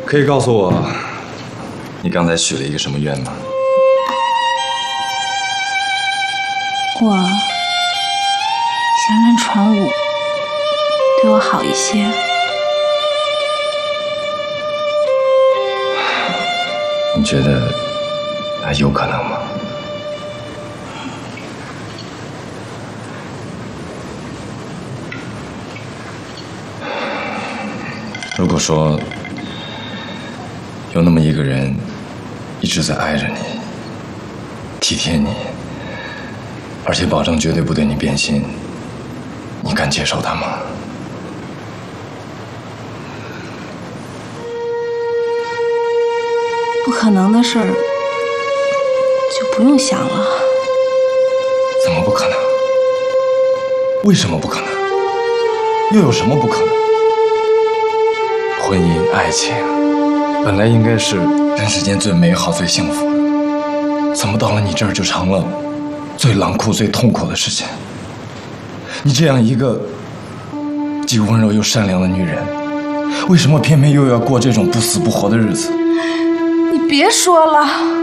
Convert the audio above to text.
可以告诉我，你刚才许了一个什么愿吗？ 我想让传武对我好一些。 你觉得还有可能吗？如果说有那么一个人一直在爱着你、体贴你，而且保证绝对不对你变心，你敢接受他吗？ 不可能的事儿就不用想了。 怎么不可能？为什么不可能？又有什么不可能？婚姻、爱情本来应该是人世间最美好、最幸福的，怎么到了你这儿就成了最冷酷、最痛苦的事情？你这样一个既温柔又善良的女人，为什么偏偏又要过这种不死不活的日子？ 你别说了。